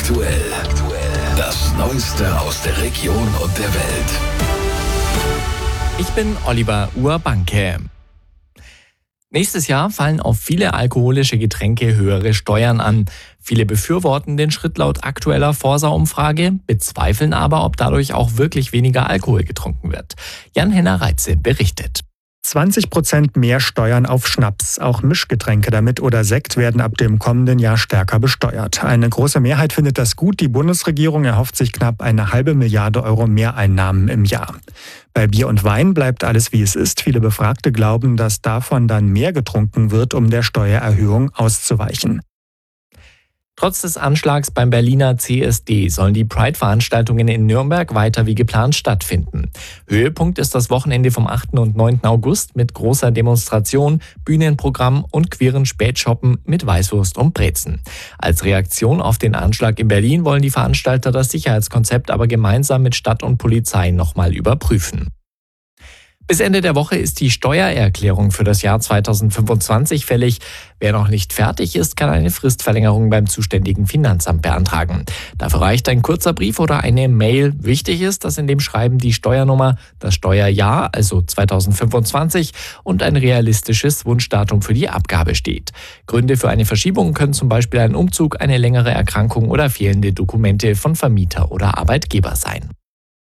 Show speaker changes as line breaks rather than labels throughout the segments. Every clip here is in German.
Aktuell. Das Neueste aus der Region und der Welt.
Ich bin Oliver Urbanke. Nächstes Jahr fallen auf viele alkoholische Getränke höhere Steuern an. Viele befürworten den Schritt laut aktueller Forsa-Umfrage, bezweifeln aber, ob dadurch auch wirklich weniger Alkohol getrunken wird. Jan-Henner Reitze berichtet.
20% mehr Steuern auf Schnaps. Auch Mischgetränke damit oder Sekt werden ab dem kommenden Jahr stärker besteuert. Eine große Mehrheit findet das gut. Die Bundesregierung erhofft sich knapp 1,5 Milliarde Euro Mehreinnahmen im Jahr. Bei Bier und Wein bleibt alles wie es ist. Viele Befragte glauben, dass davon dann mehr getrunken wird, um der Steuererhöhung auszuweichen.
Trotz des Anschlags beim Berliner CSD sollen die Pride-Veranstaltungen in Nürnberg weiter wie geplant stattfinden. Höhepunkt ist das Wochenende vom 8. und 9. August mit großer Demonstration, Bühnenprogramm und queeren Spätshoppen mit Weißwurst und Brezen. Als Reaktion auf den Anschlag in Berlin wollen die Veranstalter das Sicherheitskonzept aber gemeinsam mit Stadt und Polizei nochmal überprüfen. Bis Ende der Woche ist die Steuererklärung für das Jahr 2025 fällig. Wer noch nicht fertig ist, kann eine Fristverlängerung beim zuständigen Finanzamt beantragen. Dafür reicht ein kurzer Brief oder eine Mail. Wichtig ist, dass in dem Schreiben die Steuernummer, das Steuerjahr, also 2025, und ein realistisches Wunschdatum für die Abgabe steht. Gründe für eine Verschiebung können zum Beispiel ein Umzug, eine längere Erkrankung oder fehlende Dokumente von Vermieter oder Arbeitgeber sein.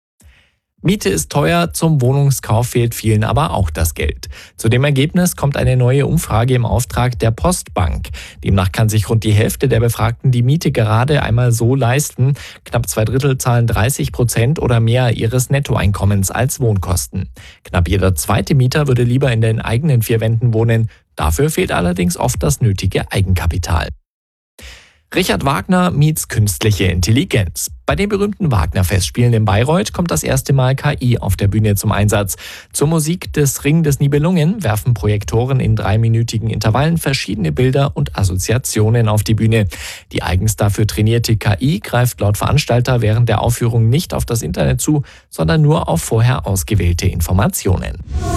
Miete ist teuer, zum Wohnungskauf fehlt vielen aber auch das Geld. Zu dem Ergebnis kommt eine neue Umfrage im Auftrag der Postbank. Demnach kann sich rund die Hälfte der Befragten die Miete gerade einmal so leisten. Knapp 2/3 zahlen 30% oder mehr ihres Nettoeinkommens als Wohnkosten. Knapp jeder zweite Mieter würde lieber in den eigenen 4 Wänden wohnen. Dafür fehlt allerdings oft das nötige Eigenkapital. Richard Wagner meets künstliche Intelligenz. Bei den berühmten Wagner-Festspielen in Bayreuth kommt das erste Mal KI auf der Bühne zum Einsatz. Zur Musik des Ring des Nibelungen werfen Projektoren in 3-minütigen Intervallen verschiedene Bilder und Assoziationen auf die Bühne. Die eigens dafür trainierte KI greift laut Veranstalter während der Aufführung nicht auf das Internet zu, sondern nur auf vorher ausgewählte Informationen.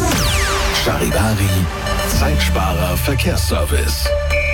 Charivari, Zeitsparer Verkehrsservice.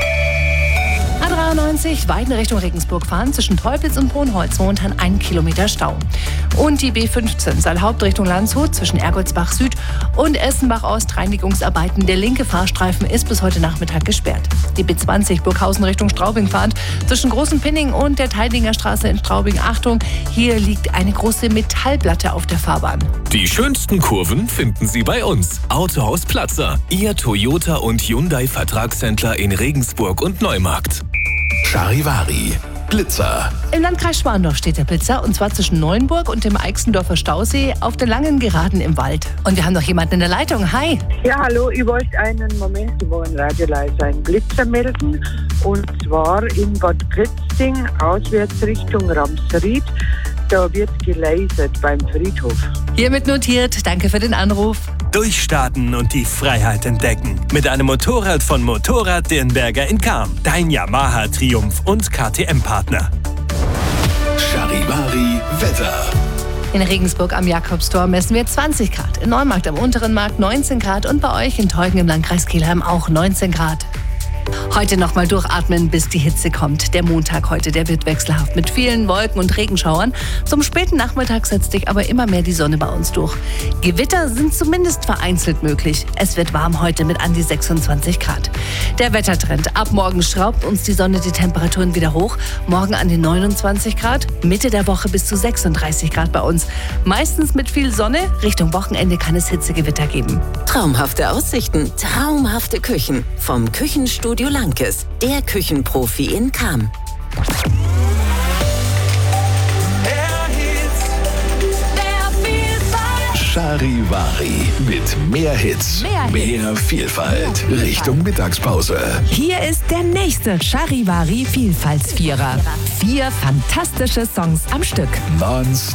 A93 Weiden Richtung Regensburg fahren. Zwischen Teupitz und Brunholz momentan 1 Kilometer Stau. Und die B15 Saal-Haupt Richtung Landshut zwischen Ergoldsbach Süd und Essenbach Ost Reinigungsarbeiten. Der linke Fahrstreifen ist bis heute Nachmittag gesperrt. Die B20 Burghausen Richtung Straubing fahrend. Zwischen Großen Pinning und der Teidinger Straße in Straubing. Achtung, hier liegt eine große Metallplatte auf der Fahrbahn.
Die schönsten Kurven finden Sie bei uns. Autohaus Platzer, Ihr Toyota und Hyundai Vertragshändler in Regensburg und Neumarkt.
Charivari, Blitzer.
Im Landkreis Schwandorf steht der Blitzer, und zwar zwischen Neuenburg und dem Eichsendorfer Stausee auf der langen Geraden im Wald. Und wir haben noch jemanden in der Leitung. Hi.
Ja, hallo, ich wollte einen Moment über ein Radioleiter einen Blitzer melden. Und zwar in Bad Kötzting, auswärts Richtung Ramsried. Da wird gelasert beim Friedhof.
Hiermit notiert. Danke für den Anruf.
Durchstarten und die Freiheit entdecken. Mit einem Motorrad von Motorrad Dirnberger in Cham. Dein Yamaha Triumph und KTM-Partner.
Charivari Wetter.
In Regensburg am Jakobstor messen wir 20 Grad. In Neumarkt am Unteren Markt 19 Grad und bei euch in Teugen im Landkreis Kelheim auch 19 Grad. Heute nochmal durchatmen, bis die Hitze kommt. Der Montag heute, der wird wechselhaft mit vielen Wolken und Regenschauern. Zum späten Nachmittag setzt sich aber immer mehr die Sonne bei uns durch. Gewitter sind zumindest vereinzelt möglich. Es wird warm heute mit an die 26 Grad. Der Wettertrend. Ab morgen schraubt uns die Sonne die Temperaturen wieder hoch. Morgen an die 29 Grad, Mitte der Woche bis zu 36 Grad bei uns. Meistens mit viel Sonne. Richtung Wochenende kann es Hitzegewitter geben.
Traumhafte Aussichten, traumhafte Küchen. Vom Küchenstudio Lankes, der Küchenprofi in Cham.
Charivari mit mehr Hits, mehr Vielfalt. Richtung Mittagspause.
Hier ist der nächste Charivari Vielfaltsvierer. 4 fantastische Songs am Stück.
Nonstop.